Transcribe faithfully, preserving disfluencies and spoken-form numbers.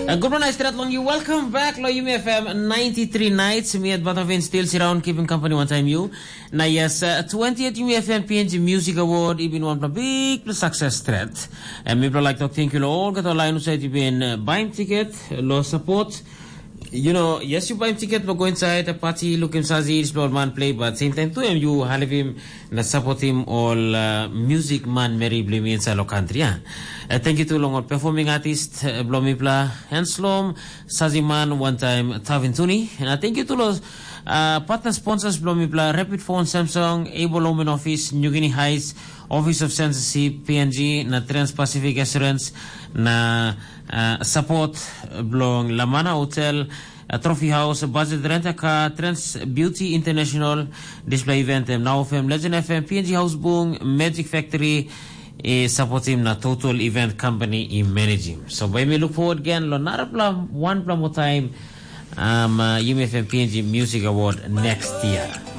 Uh, good morning, Strat Long. You welcome back, Lo Yumi F M ninety-three nights. Me at Batavin still around keeping company one time you. Now yes, uh, twentieth Yumi F M P N G Music Award. Even one of big success threat. And me like to thank you all. Got a line say you been uh, buying ticket, low support. You know, yes, you buy him ticket, but go inside a party, look him sazi, explore man play, but same time to him, you have him, na support him all uh, music man, Mary Blimi inside the country. Yeah. Uh, thank you to long performing artist, uh, Blomipla, Henslom, Sazi man, one time, Tavin Tuni. And I thank you to those uh, partner sponsors, Blomipla, Rapid Phone, Samsung, Able Omen Office, New Guinea Heights, Office of Censorship, P N G, na Trans-Pacific Assurance, na uh, support belong Lamana Hotel, uh, Trophy House, Budget Rent-A-Car, Trans Beauty International, Display Event, um, Now F M, Legend F M, P N G House Boom, Magic Factory, eh, support him na Total Event Company in managing. So by me look forward again, lo narapla one plan more time, um, uh, U M F M P N G Music Award next year.